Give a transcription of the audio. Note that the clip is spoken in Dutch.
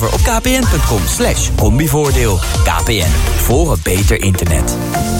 over op kpn.com/combivoordeel. KPN, voor een beter internet.